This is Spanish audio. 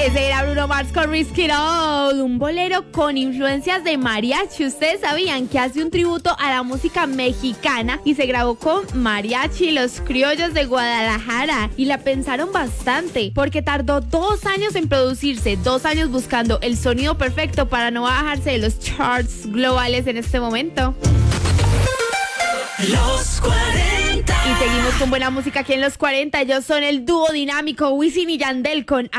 Ese era Bruno Mars con Risk It All, un bolero con influencias de mariachi. ¿Ustedes sabían que hace un tributo a la música mexicana y se grabó con mariachi, los criollos de Guadalajara? Y la pensaron bastante porque tardó 2 años en producirse, 2 años buscando el sonido perfecto para no bajarse de los charts globales en este momento. Los 40. Y seguimos con buena música aquí en Los 40. Ellos son el dúo dinámico Wisin y Yandel con